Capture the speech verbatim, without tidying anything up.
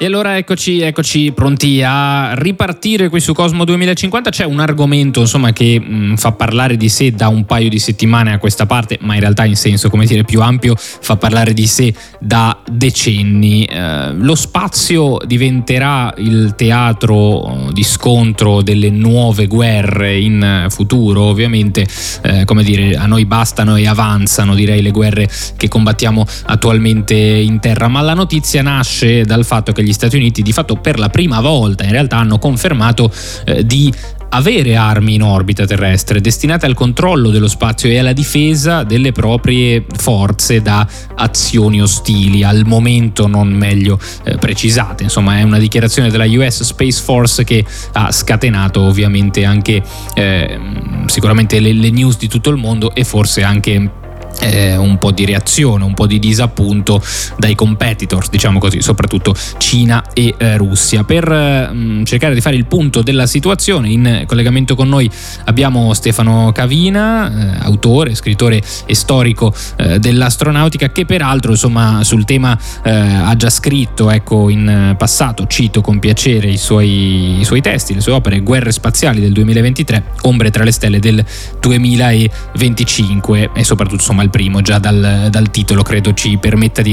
E allora eccoci, eccoci pronti a ripartire qui su Cosmo duemilacinquanta. C'è un argomento insomma che mh, fa parlare di sé da un paio di settimane a questa parte, ma in realtà in senso, come dire, più ampio, fa parlare di sé da decenni. Eh, lo spazio diventerà il teatro di scontro delle nuove guerre in futuro. Ovviamente, eh, come dire, a noi bastano e avanzano, direi, le guerre che combattiamo attualmente in terra, ma la notizia nasce dal fatto che gli Stati Uniti di fatto per la prima volta in realtà hanno confermato eh, di avere armi in orbita terrestre destinate al controllo dello spazio e alla difesa delle proprie forze da azioni ostili, al momento non meglio eh, precisate. Insomma, è una dichiarazione della U S Space Force che ha scatenato ovviamente anche eh, sicuramente le, le news di tutto il mondo e forse anche Eh, un po' di reazione, un po' di disappunto dai competitors, diciamo così, soprattutto Cina e eh, Russia. Per eh, cercare di fare il punto della situazione, in collegamento con noi abbiamo Stefano Cavina, eh, autore, scrittore e storico eh, dell'astronautica, che peraltro insomma sul tema eh, ha già scritto, ecco, in passato, cito con piacere i suoi, i suoi testi, le sue opere: Guerre spaziali del duemilaventitré, Ombre tra le stelle del duemilaventicinque, e soprattutto insomma il primo, già dal, dal titolo credo ci permetta di